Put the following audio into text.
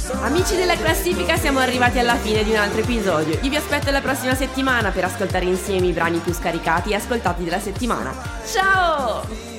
Amici della classifica, siamo arrivati alla fine di un altro episodio. Io vi aspetto la prossima settimana per ascoltare insieme i brani più scaricati e ascoltati della settimana. Ciao!